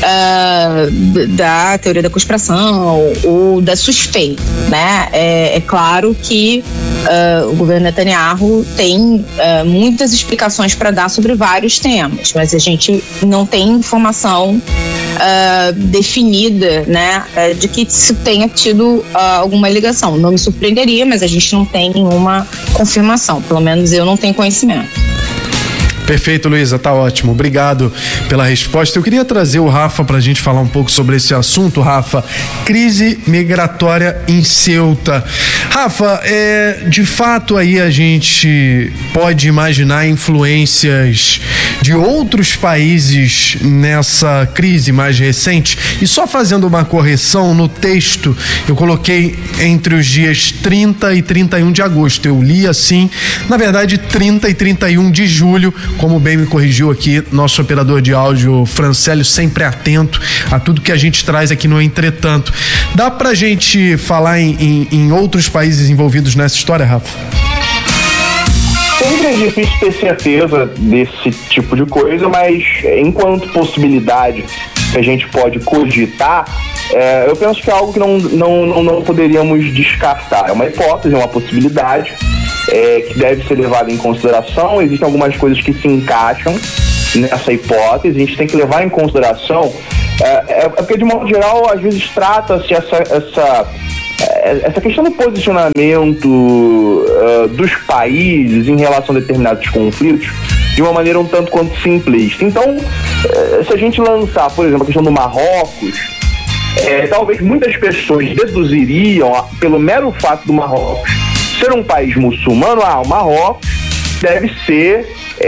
da teoria da conspiração ou da suspeita, né? É claro que o governo Netanyahu tem muitas explicações para dar sobre vários temas, mas a gente não tem informação definida, né, de que isso tenha tido alguma ligação. Não me surpreenderia, mas a gente não tem nenhuma confirmação, pelo menos eu não tenho conhecimento. Perfeito, Luísa, tá ótimo. Obrigado pela resposta. Eu queria trazer o Rafa pra gente falar um pouco sobre esse assunto, Rafa. Crise migratória em Ceuta. Rafa, de fato aí a gente pode imaginar influências de outros países nessa crise mais recente? E só fazendo uma correção no texto, eu coloquei entre os dias 30 e 31 de agosto. Eu li assim, na verdade 30 e 31 de julho, como bem me corrigiu aqui nosso operador de áudio Francélio, sempre atento a tudo que a gente traz aqui no Entretanto. Dá pra gente falar em outros países envolvidos nessa história, Rafa? Sempre é difícil ter certeza desse tipo de coisa, mas enquanto possibilidade que a gente pode cogitar, eu penso que é algo que não poderíamos descartar. É uma hipótese, é uma possibilidade que deve ser levada em consideração. Existem algumas coisas que se encaixam nessa hipótese, a gente tem que levar em consideração, porque de modo geral, às vezes trata-se essa questão do posicionamento dos países em relação a determinados conflitos de uma maneira um tanto quanto simplista. Então, se a gente lançar, por exemplo, a questão do Marrocos, talvez muitas pessoas deduziriam, pelo mero fato do Marrocos ser um país muçulmano, o Marrocos deve ser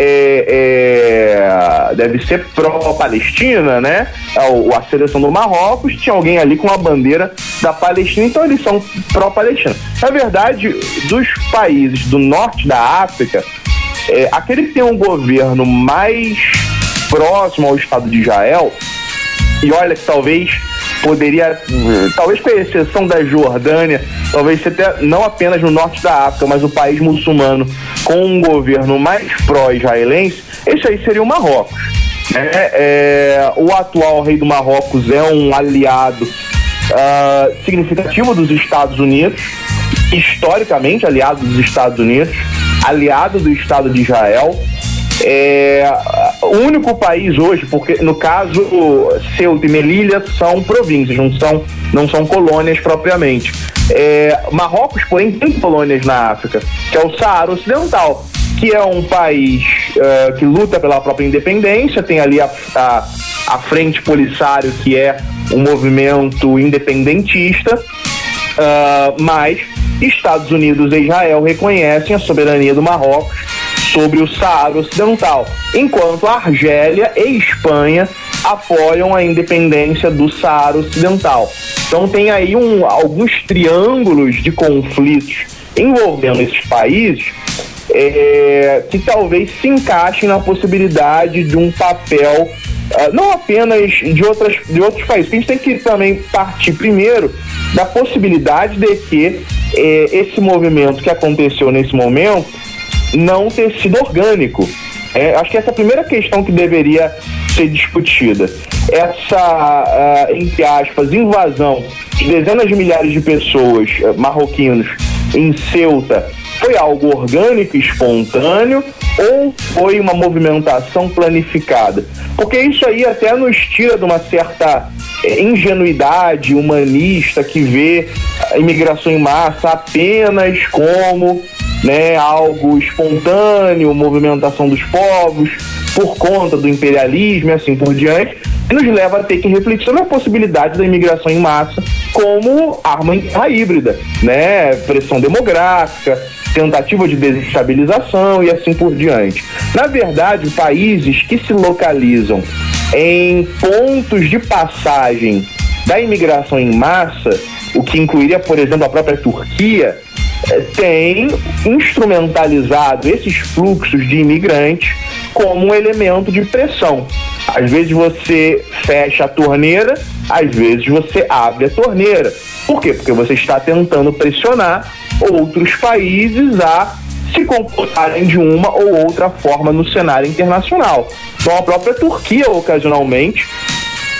pró-Palestina, né? A seleção do Marrocos tinha alguém ali com a bandeira da Palestina, então eles são pró-Palestina. Na verdade, dos países do norte da África, aquele que tem um governo mais próximo ao Estado de Israel, e olha que talvez com a exceção da Jordânia, talvez até não apenas no norte da África, mas o país muçulmano com um governo mais pró-israelense, esse aí seria o Marrocos. O atual rei do Marrocos é um aliado significativo dos Estados Unidos, historicamente aliado dos Estados Unidos, aliado do Estado de Israel. O único país hoje, porque no caso Ceuta e Melilla são províncias, não são colônias propriamente. Marrocos, porém, tem colônias na África, que é o Saara Ocidental, que é um país que luta pela própria independência, tem ali a Frente Polisário, que é um movimento independentista, mas Estados Unidos e Israel reconhecem a soberania do Marrocos sobre o Saara Ocidental, enquanto a Argélia e Espanha apoiam a independência do Saara Ocidental. Então tem aí alguns triângulos de conflitos envolvendo esses países que talvez se encaixem na possibilidade de um papel não apenas de outros países. A gente tem que também partir primeiro da possibilidade de que esse movimento que aconteceu nesse momento não ter sido orgânico. Acho que essa é a primeira questão que deveria ser discutida. Essa, entre aspas, invasão de dezenas de milhares de pessoas, marroquinos, em Ceuta, foi algo orgânico, espontâneo, ou foi uma movimentação planificada? Porque isso aí até nos tira de uma certa ingenuidade humanista que vê a imigração em massa apenas como algo espontâneo, movimentação dos povos por conta do imperialismo e assim por diante, e nos leva a ter que refletir sobre a possibilidade da imigração em massa como arma híbrida, pressão demográfica, tentativa de desestabilização e assim por diante. Na verdade, países que se localizam em pontos de passagem da imigração em massa, o que incluiria, por exemplo, a própria Turquia, tem instrumentalizado esses fluxos de imigrantes como um elemento de pressão. Às vezes você fecha a torneira, às vezes você abre a torneira. Por quê? Porque você está tentando pressionar outros países a se comportarem de uma ou outra forma no cenário internacional. Então a própria Turquia, ocasionalmente,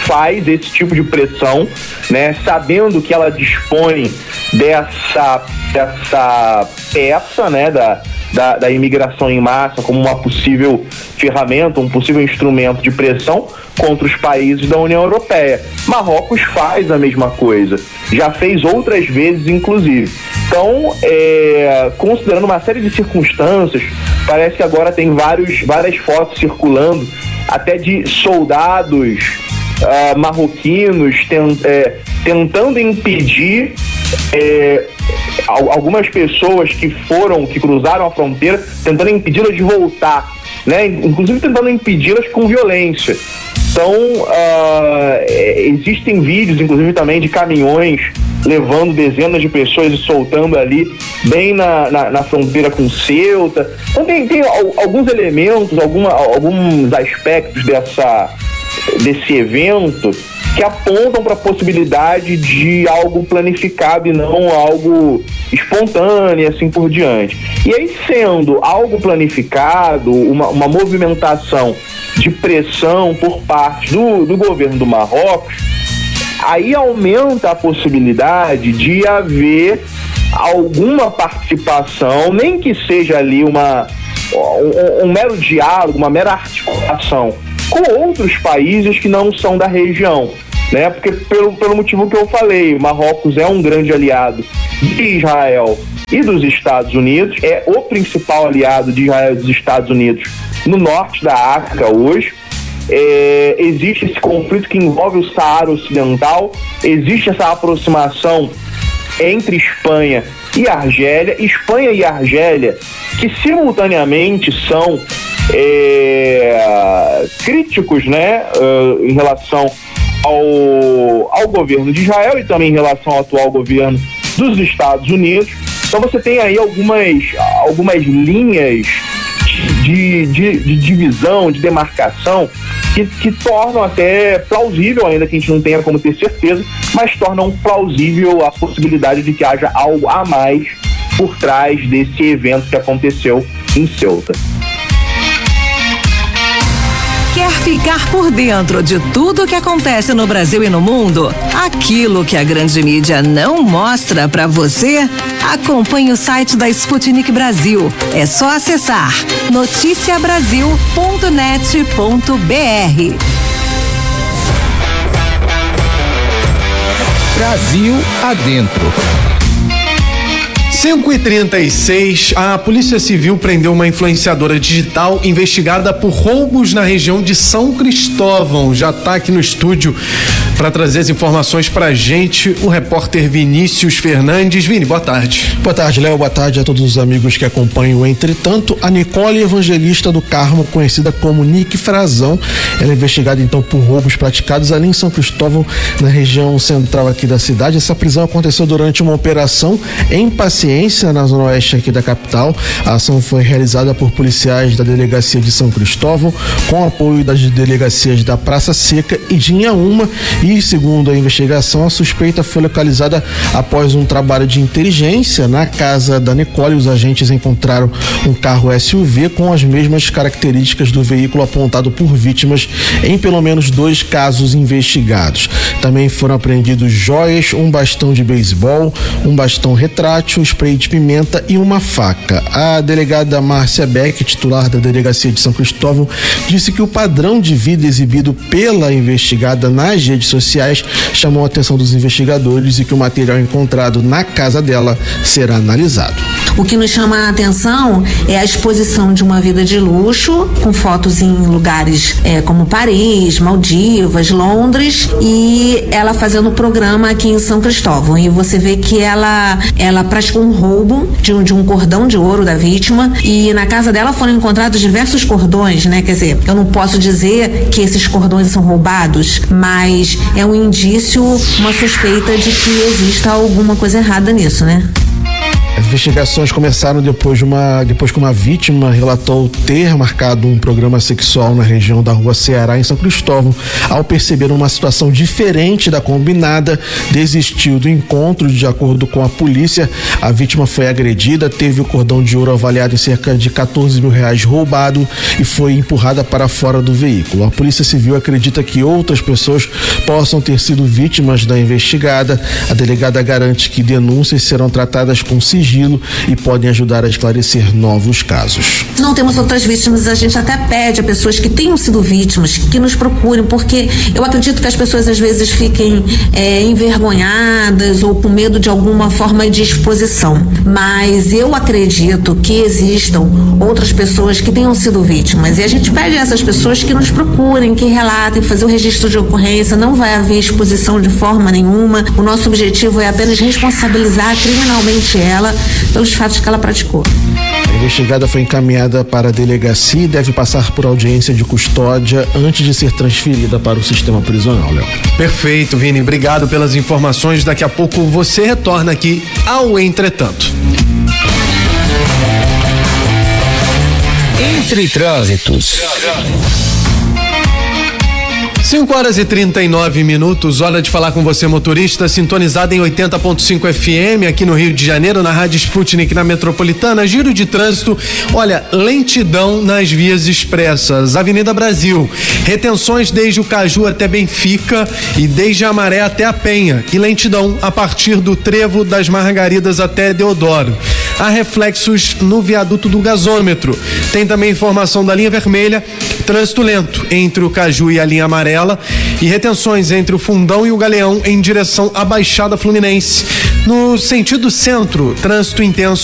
faz esse tipo de pressão, né, sabendo que ela dispõe dessa peça, né, da imigração em massa como uma possível ferramenta, um possível instrumento de pressão contra os países da União Europeia. Marrocos faz a mesma coisa, já fez outras vezes, inclusive. Então, considerando uma série de circunstâncias, parece que agora tem várias fotos circulando, até de soldados marroquinos tentando impedir algumas pessoas que cruzaram a fronteira, tentando impedi-las de voltar, né? Inclusive tentando impedi-las com violência. Então, existem vídeos, inclusive também, de caminhões levando dezenas de pessoas e soltando ali, bem na fronteira com Ceuta. Então tem alguns elementos, alguns aspectos desse evento que apontam para a possibilidade de algo planificado e não algo espontâneo e assim por diante. E aí, sendo algo planificado, uma movimentação de pressão por parte do governo do Marrocos, aí aumenta a possibilidade de haver alguma participação, nem que seja ali um mero diálogo, uma mera articulação com outros países que não são da região, né? Porque pelo motivo que eu falei, Marrocos é um grande aliado de Israel e dos Estados Unidos, é o principal aliado de Israel e dos Estados Unidos no norte da África hoje. Existe esse conflito que envolve o Saara Ocidental, existe essa aproximação entre Espanha e Argélia, que simultaneamente são críticos, né, em relação ao governo de Israel e também em relação ao atual governo dos Estados Unidos. Então você tem aí algumas linhas de divisão, de demarcação que tornam até plausível, ainda que a gente não tenha como ter certeza, mas tornam plausível a possibilidade de que haja algo a mais por trás desse evento que aconteceu em Ceuta. Quer ficar por dentro de tudo que acontece no Brasil e no mundo? Aquilo que a grande mídia não mostra pra você? Acompanhe o site da Sputnik Brasil. É só acessar noticiabrasil.net.br. Brasil adentro. 5h36, a Polícia Civil prendeu uma influenciadora digital investigada por roubos na região de São Cristóvão. Já está aqui no estúdio para trazer as informações pra gente o repórter Vinícius Fernandes. Vini, boa tarde. Boa tarde, Léo. Boa tarde a todos os amigos que acompanham o Entretanto. A Nicole Evangelista do Carmo, conhecida como Nick Frazão, ela é investigada então por roubos praticados ali em São Cristóvão, na região central aqui da cidade. Essa prisão aconteceu durante uma operação em Paciência, na zona oeste aqui da capital. A ação foi realizada por policiais da Delegacia de São Cristóvão, com apoio das delegacias da Praça Seca e de Inhaúma, e segundo a investigação, a suspeita foi localizada após um trabalho de inteligência na casa da Nicole. Os agentes encontraram um carro SUV com as mesmas características do veículo apontado por vítimas em pelo menos 2 casos investigados. Também foram apreendidos joias, um bastão de beisebol, um bastão retrátil, spray de pimenta e uma faca. A delegada Márcia Beck, titular da Delegacia de São Cristóvão, disse que o padrão de vida exibido pela investigada nas redes sociais chamou a atenção dos investigadores e que o material encontrado na casa dela será analisado. O que nos chama a atenção é a exposição de uma vida de luxo, com fotos em lugares como Paris, Maldivas, Londres, e ela fazendo programa aqui em São Cristóvão. E você vê que ela praticou um roubo de um cordão de ouro da vítima, e na casa dela foram encontrados diversos cordões, né? Quer dizer, eu não posso dizer que esses cordões são roubados, mas é um indício, uma suspeita de que exista alguma coisa errada nisso, né? As investigações começaram depois que uma vítima relatou ter marcado um programa sexual na região da Rua Ceará, em São Cristóvão. Ao perceber uma situação diferente da combinada, desistiu do encontro. De acordo com a polícia, a vítima foi agredida, teve o cordão de ouro avaliado em cerca de R$14 mil roubado e foi empurrada para fora do veículo. A Polícia Civil acredita que outras pessoas possam ter sido vítimas da investigada. A delegada garante que denúncias serão tratadas com sigilo e podem ajudar a esclarecer novos casos. Não temos outras vítimas, a gente até pede a pessoas que tenham sido vítimas que nos procurem, porque eu acredito que as pessoas às vezes fiquem envergonhadas ou com medo de alguma forma de exposição, mas eu acredito que existam outras pessoas que tenham sido vítimas, e a gente pede a essas pessoas que nos procurem, que relatem, fazer o registro de ocorrência. Não vai haver exposição de forma nenhuma. O nosso objetivo é apenas responsabilizar criminalmente ela pelos fatos que ela praticou. A investigada foi encaminhada para a delegacia e deve passar por audiência de custódia antes de ser transferida para o sistema prisional, Léo. Perfeito, Vini. Obrigado pelas informações. Daqui a pouco você retorna aqui ao Entretanto. Entre Trânsitos. 5h39, hora de falar com você, motorista, sintonizado em 80.5 FM aqui no Rio de Janeiro, na Rádio Sputnik, na Metropolitana. Giro de trânsito, olha, lentidão nas vias expressas. Avenida Brasil, retenções desde o Caju até Benfica e desde a Maré até a Penha, e lentidão a partir do Trevo das Margaridas até Deodoro. Há reflexos no viaduto do gasômetro. Tem também informação da linha vermelha, trânsito lento entre o Caju e a linha amarela e retenções entre o Fundão e o Galeão em direção à Baixada Fluminense. No sentido centro, trânsito intenso